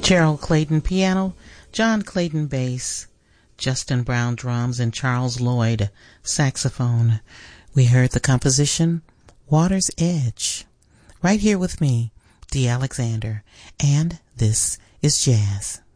Gerald Clayton piano, John Clayton bass, Justin Brown drums, and Charles Lloyd saxophone. We heard the composition Water's Edge. Right here with me, Dee Alexander, and this is Jazz.